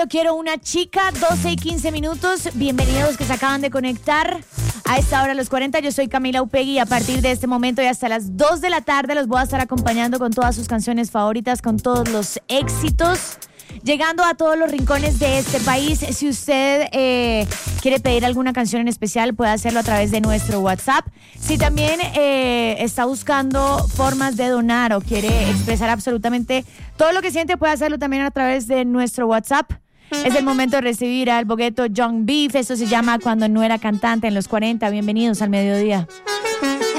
Quiero una chica, 12 y 15 minutos. Bienvenidos que se acaban de conectar a esta hora, los 40. Yo soy Camila Upegui y a partir de este momento y hasta las 2 de la tarde los voy a estar acompañando con todas sus canciones favoritas, con todos los éxitos, llegando a todos los rincones de este país. Si usted quiere pedir alguna canción en especial, puede hacerlo a través de nuestro WhatsApp. Si también está buscando formas de donar o quiere expresar absolutamente todo lo que siente, puede hacerlo también a través de nuestro WhatsApp. Es el momento de recibir al bogueto Young Beef. Esto se llama Cuando no era cantante en los 40. Bienvenidos al mediodía.